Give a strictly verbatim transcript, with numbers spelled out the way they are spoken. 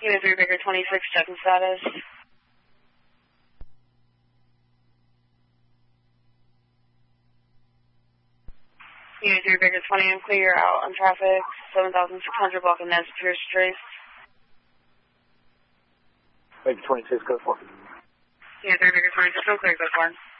Unit three Baker twenty-six, checking status. Unit three Baker twenty, I'm clear, out on traffic, seven thousand six hundred block of Nancy Pierce Trace. Baker twenty-six, go for it. Unit three Baker twenty-six, I'm clear, go for it.